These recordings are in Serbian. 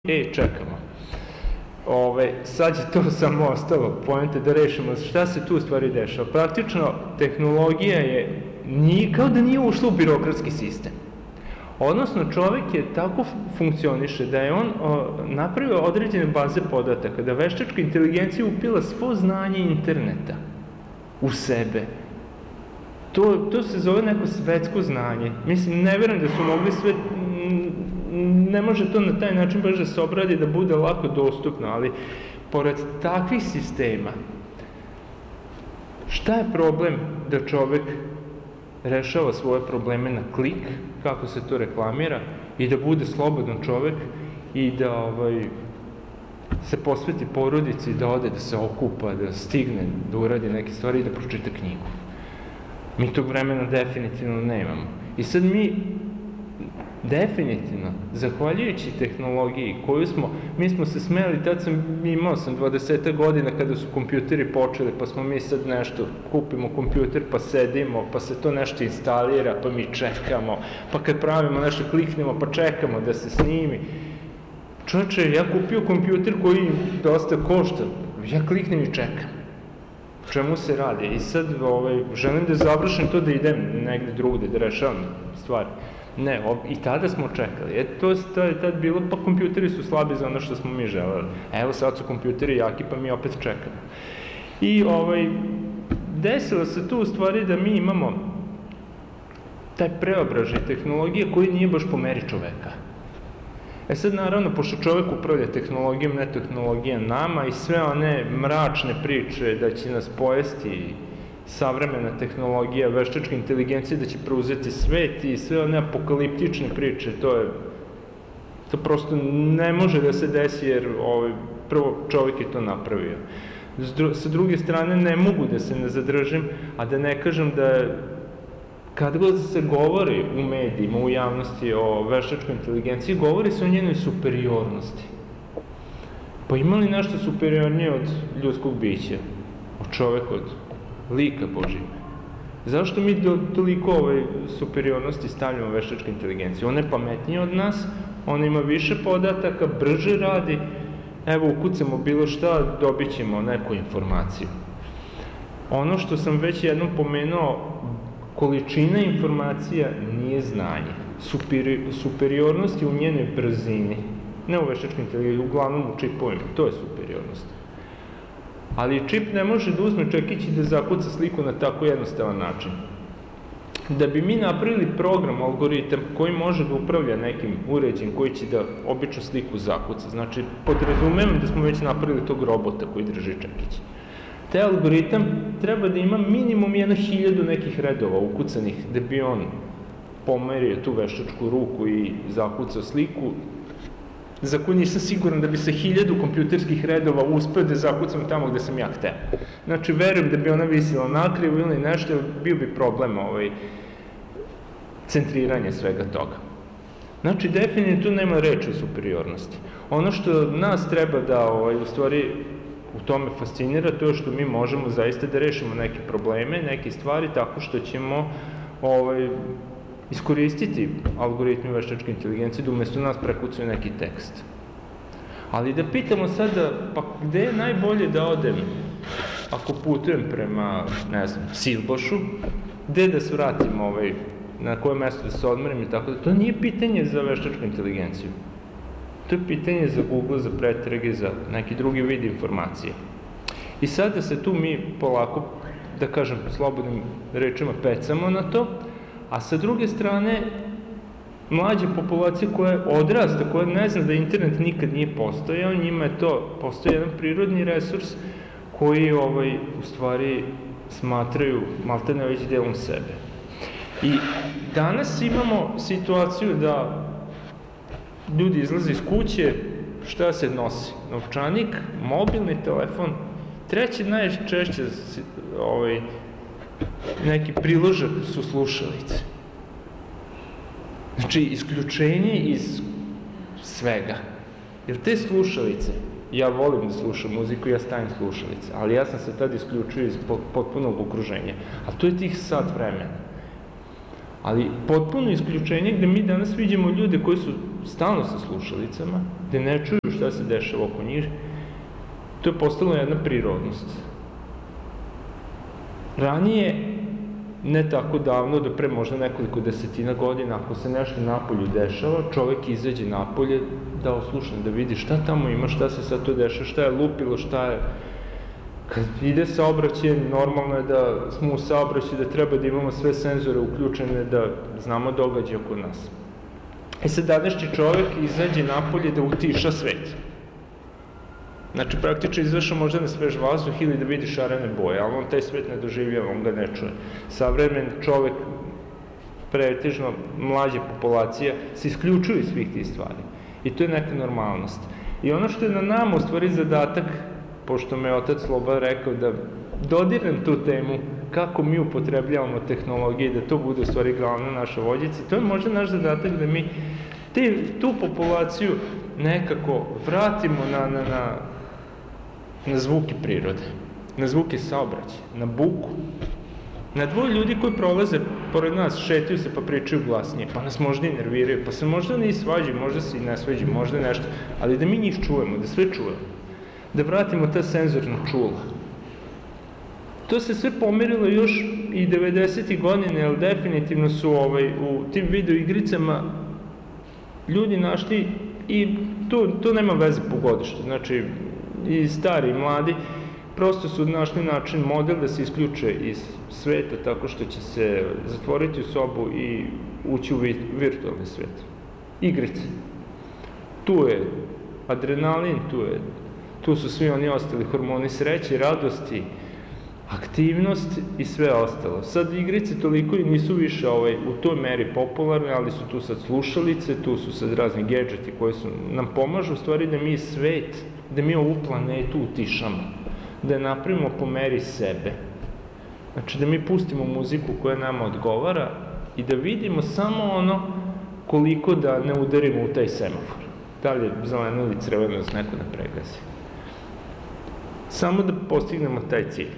čekamo. Sad je to samo ostalo poente da rešimo šta se tu u stvari dešava. Praktično, tehnologija je kao da nije ušla u birokratski sistem. Odnosno, čovek je tako funkcioniše da je on napravio određene baze podataka, da veštačka inteligencija upila svo znanje interneta u sebe. To se zove neko svetsko znanje. Mislim, ne verujem da su mogli sve, ne može to na taj način baš da se obradi, da bude lako dostupno, ali pored takvih sistema, šta je problem da čovek rešava svoje probleme na klik, kako se to reklamira, i da bude slobodan čovek i da se posveti porodici, da ode, da se okupa, da stigne, da uradi neke stvari i da pročita knjigu. Mi tog vremena definitivno nemamo. I sad mi definitivno, zahvaljujući tehnologiji koju mi smo se smeli, imao sam 20 godina kada su kompjuteri počeli, pa smo mi sad nešto, kupimo kompjuter, pa sedimo, pa se to nešto instalira, pa mi čekamo, pa kad pravimo nešto kliknemo, pa čekamo da se snimi. Čovječe, ja kupio kompjuter koji dosta košta, ja kliknem i čekam. O čemu se radi? I sad želim da završim to, da idem negde drugde, da rešavam stvari. Ne, i tada smo čekali. To je tad bilo, pa kompjuteri su slabi za ono što smo mi želeli. Evo sad su kompjuteri jaki, pa mi opet čekamo. I desilo se tu u stvari da mi imamo taj preobražaj tehnologije koji nije baš po meri čoveka. Sad naravno, pošto čovek upravlja tehnologijom, ne tehnologija nama, i sve one mračne priče da će nas pojesti savremena tehnologija, veštačka inteligencija, da će preuzeti svet i sve one apokaliptične priče, to prosto ne može da se desi, jer prvo čovek je to napravio. Sa druge strane, ne mogu da se ne zadržim, a da ne kažem da kad god se govori u medijima, u javnosti o veštačkoj inteligenciji, govori se o njenoj superiornosti. Pa ima li nešto superiornije od ljudskog bića, od čoveka, od lika Božijeg? Zašto mi toliko superiornosti stavljamo veštačkoj inteligenciji? Ona je pametnija od nas, ona ima više podataka, brže radi, evo ukucamo bilo šta, dobit ćemo neku informaciju. Ono što sam već jednom pomenuo, količina informacija nije znanje. Superiornost je u njenoj brzini, ne u veštačkoj inteligenciji, uglavnom u čipovima, to je superiornost. Ali čip ne može da uzme čekić i da zakuca sliku na tako jednostavan način. Da bi mi napravili program, algoritam, koji može da upravlja nekim uređajem koji će da običnu sliku zakuca, znači podrazumevam da smo već napravili tog robota koji drži čekić. Taj algoritam treba da ima minimum 1000 nekih redova ukucanih da bi on pomerio tu veštačku ruku i zakucao sliku, za koju nisam siguran da bi sa 1000 kompjuterskih redova uspeo da zakucam tamo gde sam ja hteo. Znači, verujem da bi ona visila nakrivo ili nešto, bio bi problem centriranje svega toga. Znači, definitivno nema reči o superiornosti. Ono što nas treba da, u stvari, u tome fascinira, to je što mi možemo zaista da rešimo neke probleme, neke stvari, tako što ćemo iskoristiti algoritmi veštačke inteligencije da umesto nas prekucaju neki tekst. Ali da pitamo sada, pa gde je najbolje da odem ako putujem prema, ne znam, Silbošu, gde da se vratim, na koje mesto da se odmorim i tako da, to nije pitanje za veštačku inteligenciju. To je pitanje za Google, za pretrage, za neki drugi vid informacije. I sada se tu mi polako, da kažem, slobodnim rečima pecamo na to, a sa druge strane, mlađa populacija koja je odrasta, koja ne zna da internet nikad nije postojao, njima je to, postoji jedan prirodni resurs koji u stvari smatraju maltene već delom sebe. I danas imamo situaciju da ljudi izlaze iz kuće, šta se nosi? Novčanik, mobilni telefon, treće najčešće neki priložak su slušalice. Znači, isključenje iz svega. Jer te slušalice, ja volim da slušam muziku, ja stavim slušalice, ali ja sam se tad isključio iz potpunog okruženja. A to je tih sat vremena. Ali potpuno isključenje gde mi danas vidimo ljude koji su stalno sa slušalicama, gde ne čuju šta se dešava oko njih, to je postalo jedna prirodnost. Ranije, ne tako davno, do pre možda nekoliko desetina godina, ako se nešto napolju dešava, čovek izađe napolje da oslušne, da vidi šta tamo ima, šta se sad to dešava, šta je lupilo, šta je... Kad ide saobraćaj, normalno je da smo u saobraćaju, da treba da imamo sve senzore uključene, da znamo događaje oko nas. Sad današnji čovek izađe napolje da utiša svet. Znači, praktično izašao možda na svež vazduh ili da vidi šarene boje, ali on taj svet ne doživljava, on ga ne čuje. Savremen čovek, pretežno mlađa populacija, se isključuju iz svih tih stvari. I to je neka normalnost. I ono što je na nama, u stvari, zadatak, pošto me otac Sloba rekao da dodirnem tu temu, kako mi upotrebljavamo tehnologije, da to bude u stvari glavna naša vodjica, to je možda naš zadatak da mi tu populaciju nekako vratimo na zvuke prirode, na zvuke saobraćaja, na buku, na dvoje ljudi koji prolaze pored nas, šetaju se pa pričaju glasnije, pa nas možda i nerviraju, pa se možda ne svađaju, možda se i ne svađaju, možda nešto, ali da mi njih čujemo, da sve čujemo, da vratimo ta senzorna čula. To se sve pomerilo još i 90. godine, jer definitivno su u tim video igricama ljudi našli, i to nema veze po godištu, znači i stari i mladi, prosto su našli način, model da se isključe iz sveta tako što će se zatvoriti u sobu i ući u virtualni svet. Igrice. Tu je adrenalin, tu su svi oni ostali hormoni sreće, radosti, aktivnost i sve ostalo. Sad igrice toliko i nisu više u toj meri popularne, ali su tu sad slušalice, tu su sad razni gadgeti koji nam pomažu u stvari da mi svet, da mi ovu planetu utišamo, da je napravimo po meri sebe. Znači da mi pustimo muziku koja nama odgovara i da vidimo samo ono koliko da ne udarimo u taj semafor. Da li je zeleno ili crveno, da se neko ne pregazi. Samo da postignemo taj cilj.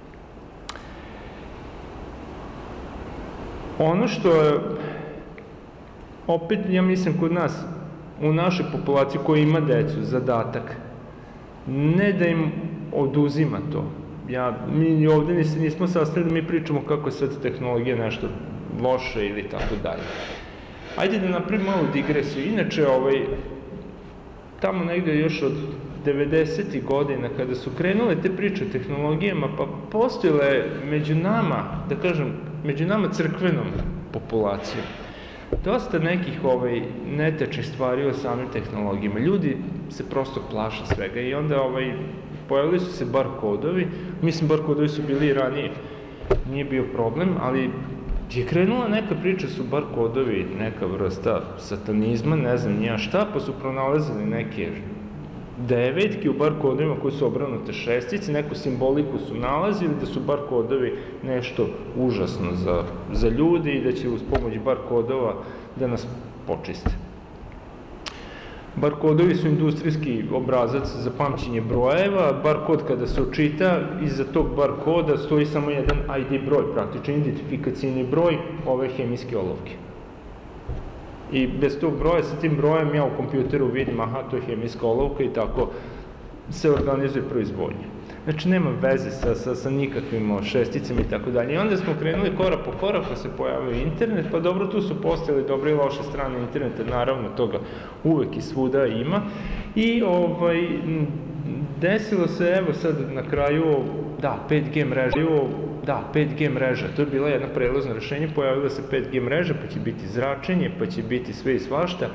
Ono što je, opet, ja mislim, kod nas, u našoj populaciji koja ima decu, zadatak, ne da im oduzima to. Mi ovde nismo sastali da mi pričamo kako je sad tehnologija nešto loše ili tako dalje. Ajde da napravim malu digresiju. Inače, tamo negde još od 90. godina, kada su krenule te priče o tehnologijama, pa postojala je među nama, da kažem, među nama crkvenom populacijom, dosta nekih netečnih stvari o samim tehnologijama. Ljudi se prosto plaše svega i onda pojavili su se bar kodovi, mislim bar kodovi su bili i ranije, nije bio problem, ali je krenula neka priča, su bar kodovi, neka vrsta satanizma, ne znam nija šta, pa su pronalazili neke devetke u bar kodovima koji su obrnute šestice, neku simboliku su nalazili da su bar kodovi nešto užasno za ljudi i da će uz pomoć bar kodova da nas počiste. Bar kodovi su industrijski obrazac za pamćenje brojeva, bar kod kada se očita, iza tog bar koda stoji samo jedan ID broj, praktično identifikacijni broj ove hemijske olovke. I bez tog broja, sa tim brojem ja u kompjuteru vidim, aha, to je hemijska olovka i tako se organizuje proizvodnja. Znači, nema veze sa nikakvim šesticama i tako dalje. I onda smo krenuli korak po korak, pa se pojavio internet, pa dobro, tu su postojale dobre i loše strane interneta, naravno, toga uvek i svuda ima. I desilo se, evo sad na kraju, 5G mreža. 5G mreža, to je bila jedna prelazna rešenja, pojavila se 5G mreža, pa će biti zračenje, pa će biti sve i svašta,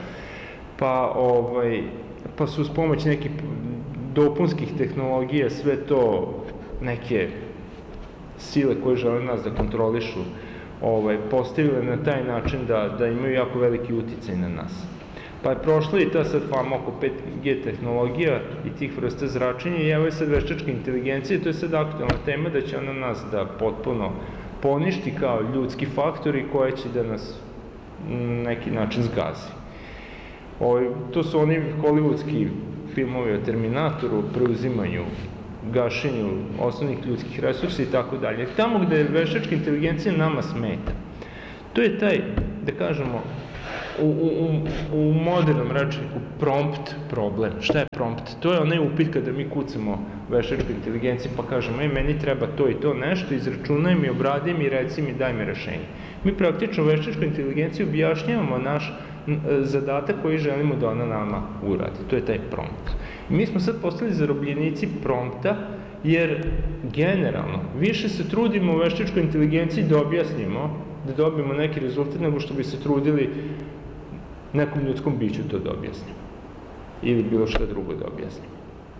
pa su uz pomoć nekih dopunskih tehnologija sve to neke sile koje žele nas da kontrolišu postavile na taj način da imaju jako veliki uticaj na nas. Pa je prošla i ta sad fama oko 5G tehnologija i tih vrsta zračenja i evo je sad veštačka inteligencija, to je sad aktualna tema da će ona nas da potpuno poništi kao ljudski faktori koje će da nas na neki način zgazi. To su oni hollywoodski filmovi o Terminatoru, preuzimanju, gašenju osnovnih ljudskih resursa i tako dalje. Tamo gde veštačka inteligencija nama smeta, to je taj, da kažemo, u modernom rečniku prompt problem. Šta je prompt? To je onaj upit kada mi kucamo veštačkoj inteligenciji pa kažemo, meni treba to i to nešto, izračunaj mi, obradi mi, reci mi, daj mi rešenje. Mi praktično veštačkoj inteligenciji objašnjavamo naš zadatak koji želimo da ona nama uradi. To je taj prompt. I mi smo sad postali zarobljenici prompta, jer generalno više se trudimo u veštačkoj inteligenciji da objasnimo, da dobijemo neki rezultat, nego što bi se trudili nekom ljudskom biću to da objasnimo. Ili bilo šta drugo da objasnimo.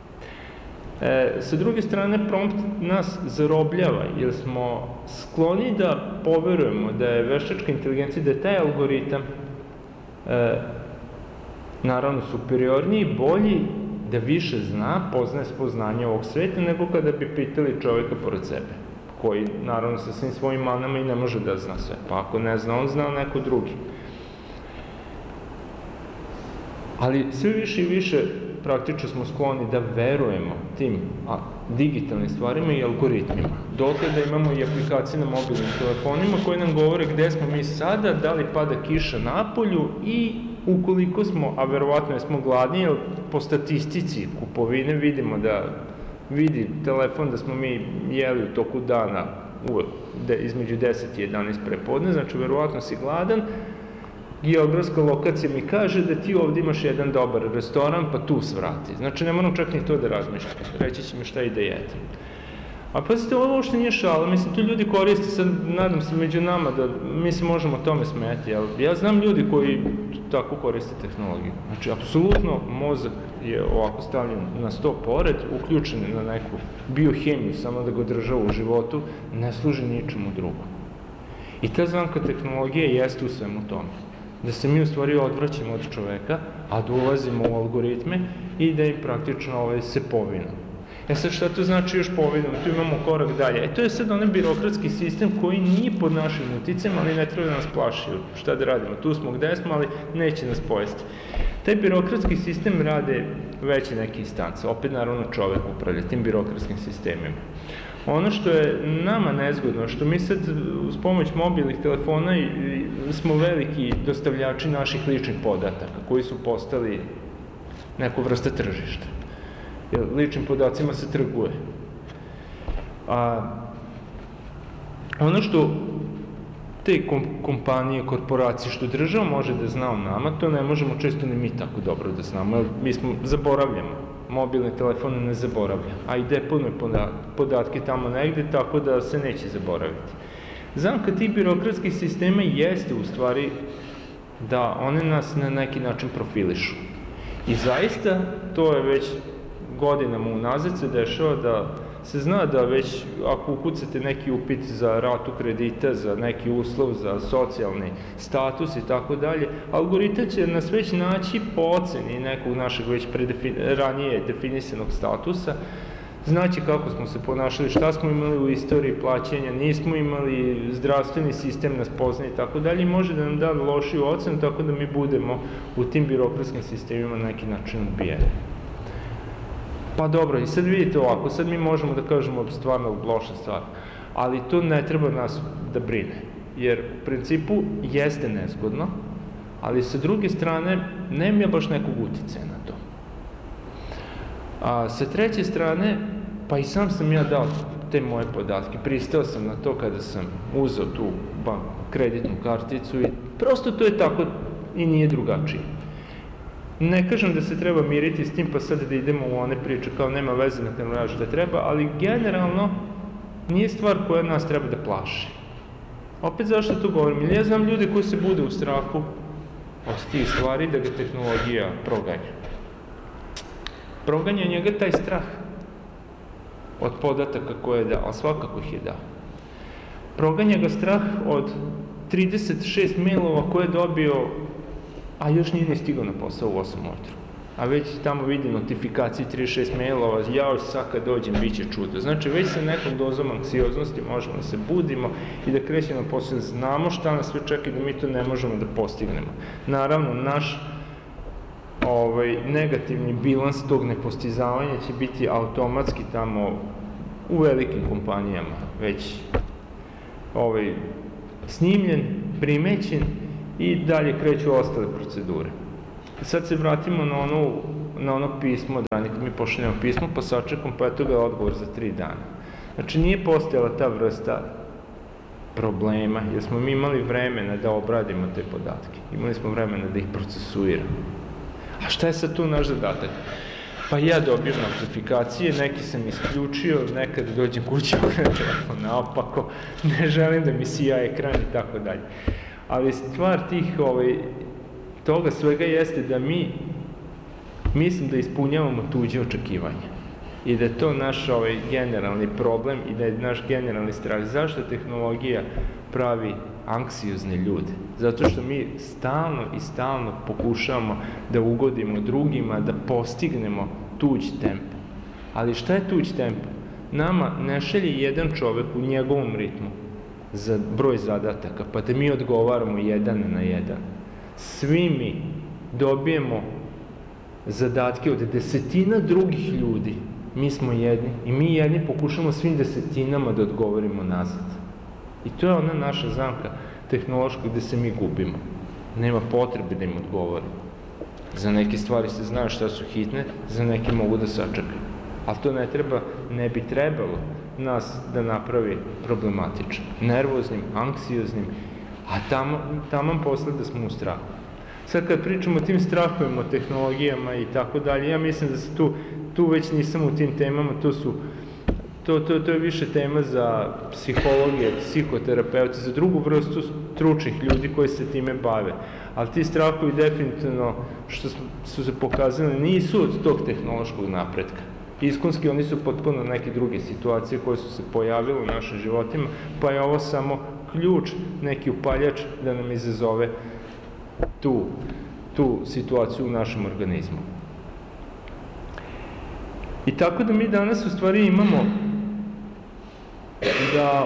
Sa druge strane, prompt nas zarobljava, jer smo skloni da poverujemo da je veštačka inteligencija, da je taj algoritam naravno superiorniji, bolji, da više zna, poznaje spoznanje ovog sveta, nego kada bi pitali čovjeka pored sebe, koji naravno sa svim svojim manama i ne može da zna sve. Pa ako ne zna, on zna neko drugi. Ali sve više i više praktično smo skloni da verujemo tim digitalnim stvarima i algoritmima. Dokle da imamo i aplikacije na mobilnim telefonima koje nam govore gde smo mi sada, da li pada kiša napolju i ukoliko smo, a verovatno smo gladni, jer po statistici kupovine vidimo da vidi telefon da smo mi jeli u toku dana između 10 i 11 prepodne, znači verovatno si gladan, geografska lokacija mi kaže da ti ovdje imaš jedan dobar restoran, pa tu svrati. Znači, ne moram čak ni to da razmišljam. Reći će mi šta i da jedem. A pazite, ovo uopšte nije šala. Mislim, tu ljudi koriste, sad nadam se među nama da mi se možemo tome smeti. Ja znam ljudi koji tako koriste tehnologiju. Znači, apsolutno mozak je ovako stavljen na 100 pored, uključen na neku biohemiju, samo da ga održava u životu, ne služi ničemu drugom. I ta zamka tehnologije jeste u svemu tome. Da se mi u stvari odvraćamo od čoveka, a da ulazimo u algoritme i da im praktično se povinu. Sad šta to znači još povinimo? Tu imamo korak dalje. To je sad onaj birokratski sistem koji nije pod našim uticajem, ali ne treba da nas plaši. Šta da radimo? Tu smo gde smo, ali neće nas pojesti. Taj birokratski sistem rade veće neke instance. Opet naravno čovek upravlja tim birokratskim sistemima. Ono što je nama nezgodno, što mi sad uz pomoć mobilnih telefona smo veliki dostavljači naših ličnih podataka, koji su postali neku vrsta tržišta. Jer ličnim podacima se trguje. Ono što te kompanije, korporacije, što država može da zna o nama, to ne možemo često ni mi tako dobro da znamo, jer mi zaboravljamo. Mobilne telefone ne zaboravlja, a i deponuje podatke tamo negde, tako da se neće zaboraviti. Zamka tih birokratskih sistema jeste u stvari da one nas na neki način profilišu. I zaista, to je već godinama unazad se dešava da se zna da već ako ukucate neki upit za ratu kredita, za neki uslov, za socijalni status i tako dalje, algoritam će nas već naći po oceni nekog našeg već ranije definisanog statusa, znači kako smo se ponašali, šta smo imali u istoriji plaćanja, nismo imali, zdravstveni sistem nas poznaje i tako dalje, i može da nam da lošiju ocenu, tako da mi budemo u tim birokratskim sistemima na neki način odbijeni. Pa dobro, i sad vidite ovako, sad mi možemo da kažemo stvarno loša stvar, ali to ne treba nas da brine, jer u principu jeste nezgodno, ali sa druge strane nema ja baš nekog uticaja na to. A sa treće strane, pa i sam sam ja dao te moje podatke, pristao sam na to kada sam uzeo tu kreditnu karticu i prosto to je tako i nije drugačije. Ne kažem da se treba miriti s tim pa sad da idemo u one priče kao nema veze na tehnologiju da treba, ali generalno nije stvar koja nas treba da plaši. Opet zašto to govorim? Ili ja znam ljude koji se bude u strahu od tih stvari da ga tehnologija proganja. Proganja njega taj strah od podataka koje je dao, ali svakako ih je dao. Proganja ga strah od 36 mailova koje je dobio, a još nije ni stigao na posao u 8 ujutru. A već tamo vidi notifikacije 36 mailova, jao sad kad dođem, bit će čudo. Znači već sa nekom dozom anksioznosti možemo da se budimo i da krećemo na posao, znamo šta nas sve čeka i da mi to ne možemo da postignemo. Naravno, naš negativni bilans tog nepostizavanja će biti automatski tamo u velikim kompanijama već snimljen, primećen i dalje kreću ostale procedure. Sad se vratimo na ono pismo, da nekad mi pošaljemo pismo, pa sačekam, pa eto ga odgovor za 3 dana. Znači, nije postojala ta vrsta problema, jer smo mi imali vremena da obradimo te podatke. Imali smo vremena da ih procesuiramo. A šta je sad tu naš zadatak? Pa ja dobijem notifikacije, neki sam isključio, nekad dođem kući, okrenem telefon naopako, ne želim da mi sija ekran i tako dalje. Ali stvar toga svega jeste da mislim da ispunjavamo tuđe očekivanja. I da je to naš generalni problem i da je naš generalni strah. Zašto tehnologija pravi anksiozne ljude? Zato što mi stalno pokušavamo da ugodimo drugima, da postignemo tuđ tempo. Ali šta je tuđ tempo? Nama ne šalje jedan čovek u njegovom ritmu za broj zadataka, pa da mi odgovaramo 1 na 1. Svi mi dobijemo zadatke od desetina drugih ljudi. Mi smo jedni i mi jedni pokušamo svim desetinama da odgovorimo nazad. I to je ona naša zamka tehnološka gde se mi gubimo. Nema potrebe da im odgovorimo. Za neke stvari se zna šta su hitne, za neke mogu da sačekaju. Ali to ne bi trebalo nas da napravi problematično. Nervoznim, anksioznim, a taman posle da smo u strahu. Sad kad pričamo o tim strahovima, o tehnologijama i tako dalje, ja mislim da se tu već nisam u tim temama, to je više tema za psihologije, psihoterapeute, za drugu vrstu stručnih ljudi koji se time bave. Ali ti strahovi definitivno, što su se pokazali, nisu od tog tehnološkog napretka. Iskonski oni su potpuno neke druge situacije koje su se pojavile u našim životima, pa je ovo samo ključ, neki upaljač da nam izazove tu situaciju u našem organizmu. I tako da mi danas u stvari imamo da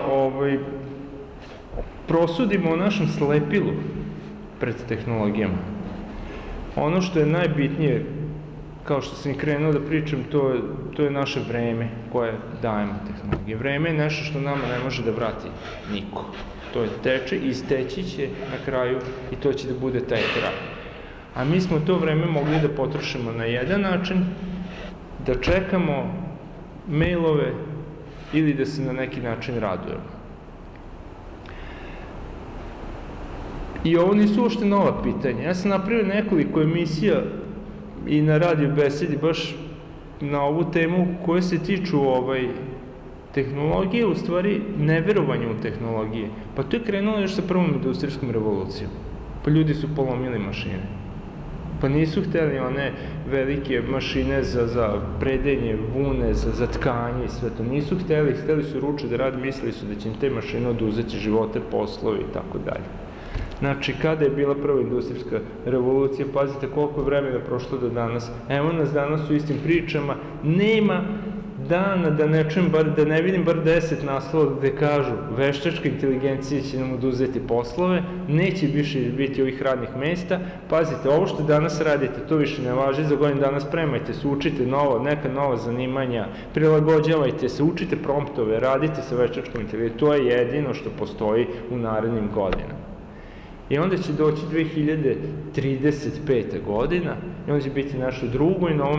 prosudimo o našem slepilu pred tehnologijama. Ono što je najbitnije, kao što sam i krenuo da pričam, to je naše vreme koje dajemo tehnologiji. Vreme je nešto što nama ne može da vrati niko. To je teče i isteći će na kraju i to će da bude taj kraj. A mi smo to vreme mogli da potrošimo na jedan način, da čekamo mailove ili da se na neki način radujemo. I ovo nisu uopšte nova pitanja. Ja sam napravio nekoliko emisija i na radio besedi baš na ovu temu koje se tiču tehnologije, u stvari neverovanje u tehnologije. Pa to je krenulo još sa prvom industrijskom revolucijom. Pa ljudi su polomili mašine. Pa nisu hteli one velike mašine za predenje vune, za tkanje i sve to. Nisu hteli su ruče da rade, mislili su da će im te mašine oduzeti živote, poslovi i tako dalje. Znači, kada je bila prva industrijska revolucija, pazite koliko je vremena prošlo do danas. Evo nas danas u istim pričama, nema dana da ne čujem, da ne vidim bar 10 naslova gde kažu veštačka inteligencija će nam oduzeti poslove, neće više biti ovih radnih mesta, pazite, ovo što danas radite, to više ne važi, za godinu dana spremajte se, učite neka nova zanimanja, prilagođavajte se, učite promptove, radite sa veštačkom inteligencijom, to je jedino što postoji u narednim godinama. I onda će doći 2035. godina i onda će biti nešto drugo i na ovom